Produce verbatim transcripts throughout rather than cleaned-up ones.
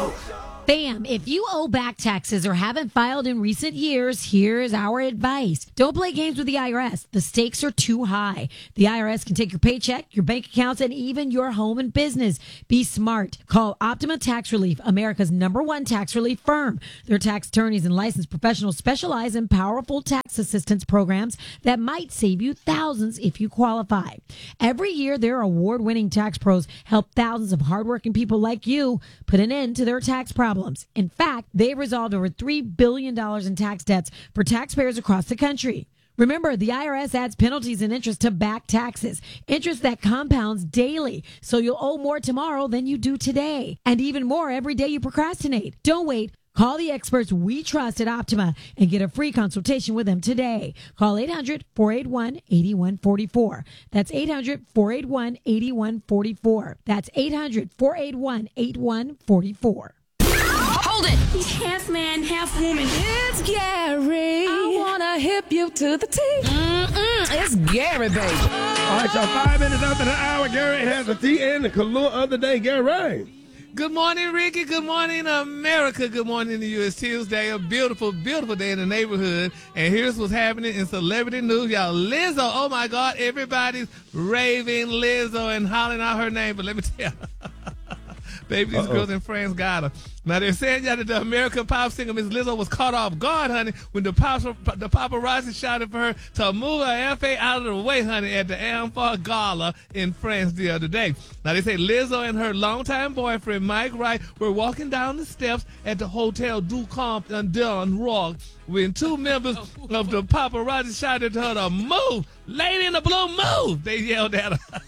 Bam, if you owe back taxes or haven't filed in recent years, here's our advice. Don't play games with the I R S. The stakes are too high. The I R S can take your paycheck, your bank accounts, and even your home and business. Be smart. Call Optima Tax Relief, America's number one tax relief firm. Their tax attorneys and licensed professionals specialize in powerful tax assistance programs that might save you thousands if you qualify. Every year, their award-winning tax pros help thousands of hardworking people like you put an end to their tax problems. In fact, they've resolved over three billion dollars in tax debts for taxpayers across the country. Remember, the I R S adds penalties and interest to back taxes, interest that compounds daily, so you'll owe more tomorrow than you do today, and even more every day you procrastinate. Don't wait. Call the experts we trust at Optima and get a free consultation with them today. Call eight hundred, four eight one, eight one four four. That's eight hundred, four eight one, eight one four four. That's eight hundred, four eight one, eight one four four. Hold it! He's half man, half woman. It's Gary. I wanna hip you to the T. Mm-mm, it's Gary, baby. All right, y'all, five minutes after the hour, Gary has the tea and the color of the day. Gary Rain. Good morning, Ricky. Good morning, America. Good morning to you. It's Tuesday, a beautiful, beautiful day in the neighborhood. And here's what's happening in celebrity news. Y'all, Lizzo, oh, my God, everybody's raving Lizzo and hollering out her name. But let me tell you, baby, these Uh-oh. girls in France got her. Now, they're saying that the American pop singer Miss Lizzo was caught off guard, honey, when the, pop, the paparazzi shouted for her to move her F A out of the way, honey, at the Amphar Gala in France the other day. Now, they say Lizzo and her longtime boyfriend, Mike Wright, were walking down the steps at the Hotel du Camp in Dun Rock when two members of the paparazzi shouted to her to move. Lady in the blue, move! They yelled at her.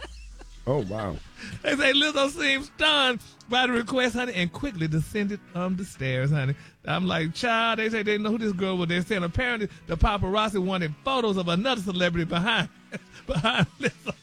Oh, wow. They say Lizzo seemed stunned by the request, honey, and quickly descended um, the stairs, honey. I'm like, child, they say they didn't know who this girl was. They're saying apparently the paparazzi wanted photos of another celebrity behind, behind Lizzo.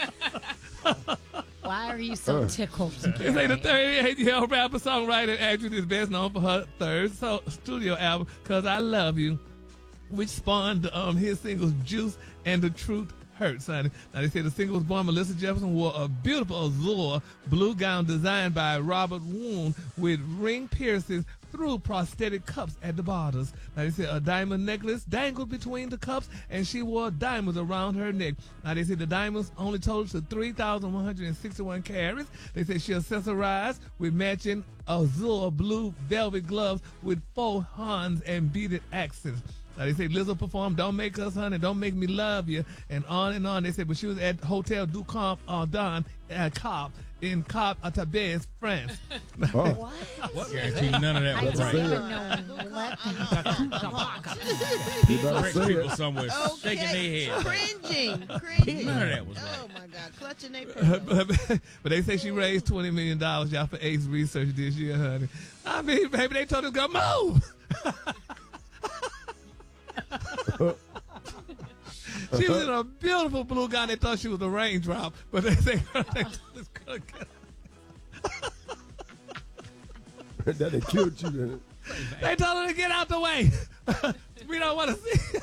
Why are you so tickled? They say the thirty-eight-year-old rapper, songwriter, and actress is best known for her third so, studio album, Cause I Love You, which spawned um, his singles Juice and The Truth Hurts, honey. Now, they say the single was born. Melissa Jefferson wore a beautiful azure blue gown designed by Robert Woon with ring piercings through prosthetic cups at the borders. Now, they say a diamond necklace dangled between the cups, and she wore diamonds around her neck. Now, they say the diamonds only totaled to three thousand one hundred sixty-one carats. They say she accessorized with matching azure blue velvet gloves with faux horns and beaded accents. Now, they say Lizzo performed Don't Make Us Honey, Don't Make Me Love You, and on and on. They said, but she was at Hotel du Camp en Don at Cap in Cap Atabes, France. Oh. What? What? Guarantee none of that was right. You better say People it. somewhere Okay. shaking their head. Cringing. Cringing. None of that was right. Oh, my God. Clutching their pearls. but, but they say she raised twenty million dollars, y'all, for AIDS research this year, honey. I mean, baby, they told this girl, move. She was in a beautiful blue gown. They thought she was a raindrop, but they say they told this girl, get That they killed you. Then. They told her to get out the way. We don't want to see.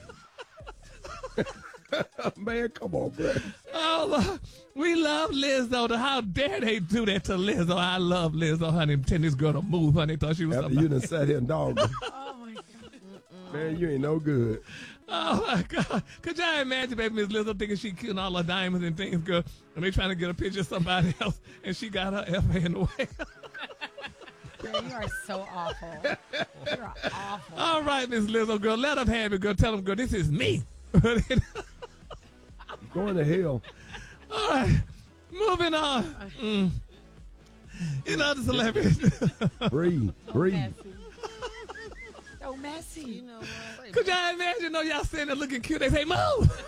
Man, come on, bro. Oh, we love Lizzo. How dare they do that to Lizzo? I love Lizzo, honey. Tell this girl to move, honey. Thought she was After somebody. you done sat here and dogged me. Oh, my God. Man, you ain't no good. Oh, my God. Could y'all imagine, baby, Miss Lizzo thinking she killing all her diamonds and things, girl, and they trying to get a picture of somebody else, and she got her F A in the way. Girl, you are so awful. You're awful. All right, Miss Lizzo, girl, let them have it, girl. Tell them, girl, this is me. Going to hell. All right, moving on. Mm. You know the celebrities. Breathe. Breathe. So messy. You know what? Could y'all imagine, though, y'all sitting there looking cute, they say, move.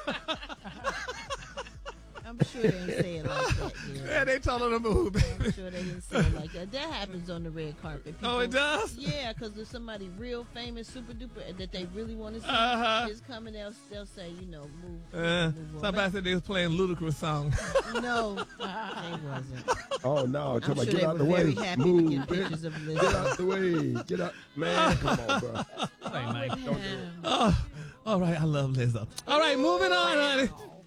I'm sure they didn't say it like that. You know? Yeah, they told her to move, baby. I'm sure they didn't say it like that. That happens on the red carpet. People, Oh, it does? Yeah, because if somebody real famous, super duper, that they really want to see Uh-huh. is coming, they'll, they'll say, you know, move. Uh, move on. somebody said they was playing Ludacris song. No, they wasn't. Oh, no. I'm Tell sure me, they get out were the way. very happy Move, to get bitch. pictures of Get Lizzo. out the way. Get out. Man, come on, bro. Hey, Mike. Don't do it. Oh, all right, I love Lizzo. All right, moving on, honey.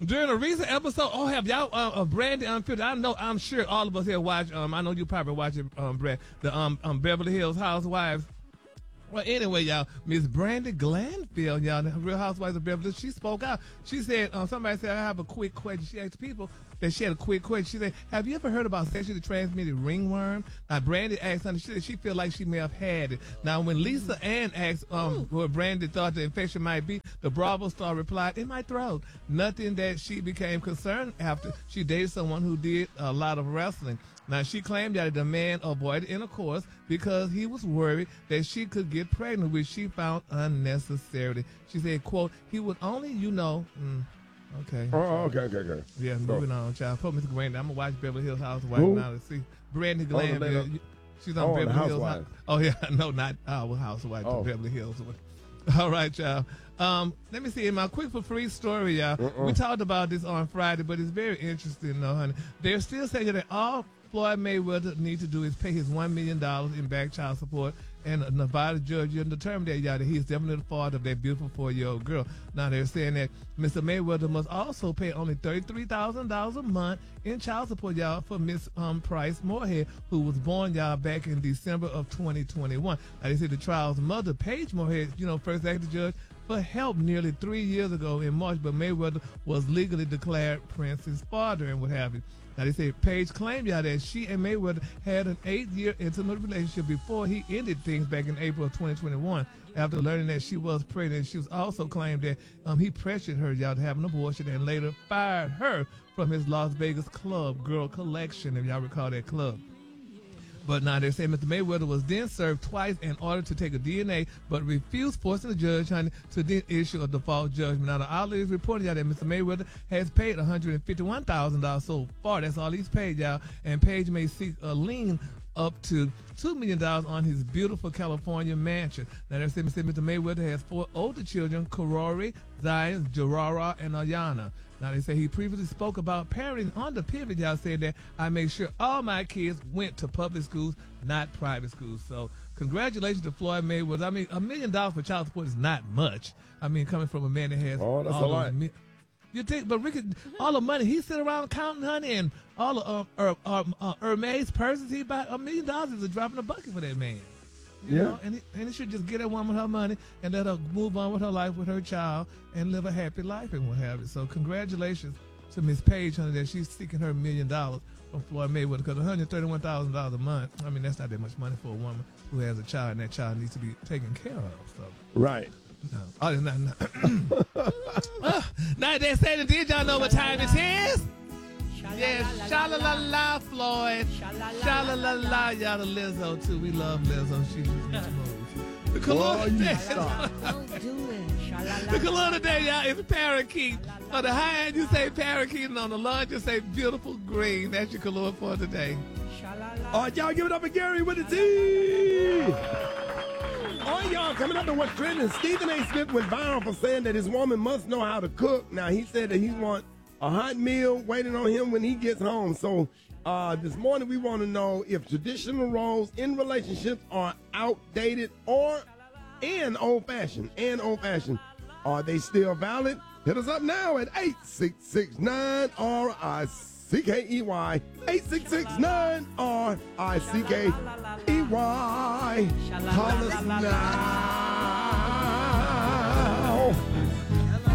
During a recent episode, oh, have y'all, uh, uh, Brandy Unfiltered, I know, I'm sure all of us here watch, um, I know you probably watch it, um, Brad, the um, um, Beverly Hills Housewives. Well, anyway, y'all, Miss Brandy Glanfield, y'all, the Real Housewives of Beverly Hills, she spoke out. She said, um, somebody said, I have a quick question. She asked people that she had a quick question. She said, have you ever heard about sexually transmitted ringworm? Now, Brandy asked something. She said she feel like she may have had it. Now, when Lisa Ann asked um, what Brandy thought the infection might be, the Bravo star replied, in my throat. Nothing that she became concerned after she dated someone who did a lot of wrestling. Now, she claimed that the man avoided intercourse because he was worried that she could get pregnant, which she found unnecessary. She said, quote, he would only, you know, mm, okay. Oh, okay, okay, okay. Yeah, So- moving on, child. Put Miss Brandy. I'm going to watch Beverly Hills Housewives Who? now to see. Brandy Oh, the lady- Glanville. She's on Oh, the Beverly Hills. Housewives. Oh, yeah. No, not our Housewives, Oh. the Beverly Hills one. All right, y'all. Um, let me see. In my quick for free story, y'all, Uh-uh. we talked about this on Friday, but it's very interesting, though, honey. They're still saying that all Floyd Mayweather need to do is pay his one million dollars in back child support, and a Nevada judge determined that, y'all, that he's definitely the father of that beautiful four-year-old girl. Now, they're saying that Mister Mayweather must also pay only thirty-three thousand dollars a month in child support, y'all, for Miss um, Price Moorhead, who was born, y'all, back in December of twenty twenty-one. Now, they said the child's mother, Paige Moorhead, you know, first asked the judge for help nearly three years ago in March, but Mayweather was legally declared Prince's father and what have you. Now, they say Paige claimed, y'all, that she and Mayweather had an eight-year intimate relationship before he ended things back in April of twenty twenty-one. After learning that she was pregnant, she was also claimed that um, he pressured her, y'all, to have an abortion and later fired her from his Las Vegas club, Girl Collection, if y'all recall that club. But now they're saying Mister Mayweather was then served twice in order to take a D N A, but refused, forcing the judge, honey, to then issue a default judgment. Now, the outlet is reporting, y'all, that Mister Mayweather has paid one hundred fifty-one thousand dollars so far. That's all he's paid, y'all. And Paige may seek a lien up to two million dollars on his beautiful California mansion. Now, they're saying Mister Mayweather has four older children, Karori, Zion, Gerara, and Ayana. Now, they say he previously spoke about parenting on the pivot. Y'all said that I make sure all my kids went to public schools, not private schools. So congratulations to Floyd Mayweather. I mean, a million dollars for child support is not much. I mean, coming from a man that has Oh, that's all a of lot. the mi- You think, but Ricky, all the money he sit around counting, honey, and all of uh, uh, um, uh, Hermes purses he buy, a million dollars is a drop in the bucket for that man. You Yeah. know, and he, and he should just get that woman her money and let her move on with her life with her child and live a happy life and what have you. So congratulations to Miss Paige, honey, that she's seeking her million dollars from Floyd Mayweather, because one hundred thirty-one thousand dollars a month, I mean, that's not that much money for a woman who has a child, and that child needs to be taken care of. So. Right. No. Oh, no, no. uh, now they say, did y'all know what time it is? Yes, sha-la-la-la, Floyd. Sha-la-la-la, y'all, the Lizzo, too. We love Lizzo. She's smooth. The color Boy, you today, stop. the color today, y'all, is parakeet. On the high end, you say parakeet, and on the lawn, you say beautiful green. That's your color for today. All right, y'all give it up for Gary with the T. All right, y'all, coming up to what's trending. Stephen A. Smith went viral for saying that his woman must know how to cook. Now, he said that he wants a hot meal waiting on him when he gets home. So uh, this morning we want to know if traditional roles in relationships are outdated or and old-fashioned. And old-fashioned. Are they still valid? Hit us up now at eight six six nine R I C K E Y. eight six six nine R I C K E Y. Call us now.